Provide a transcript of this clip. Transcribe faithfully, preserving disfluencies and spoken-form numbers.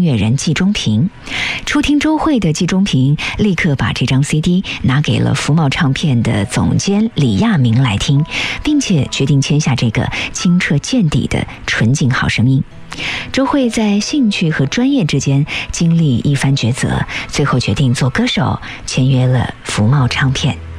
乐人季中平。初听周蕙的季中平立刻把这张 C D 拿给了福茂唱片的总监李亚明来听，并且决定签下这个清澈见底的纯净好声音。周蕙在兴趣和专业之间经历一番抉择，最后决定做歌手，签约了福茂唱片。